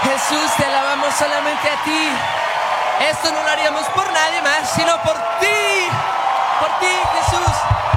Jesús, te alabamos solamente a ti. Esto no lo haríamos por nadie más, sino por ti, Jesús.